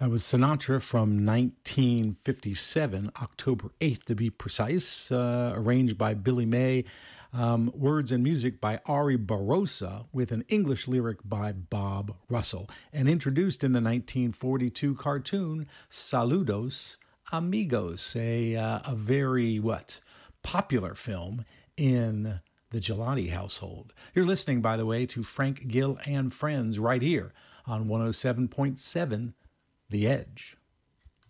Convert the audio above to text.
That was Sinatra from 1957, October 8th to be precise, arranged by Billy May. Words and music by Ari Barrosa with an English lyric by Bob Russell, and introduced in the 1942 cartoon Saludos Amigos, a very, popular film in the Gelati household. You're listening, by the way, to Frank Gill and Friends right here on 107.7 The Edge.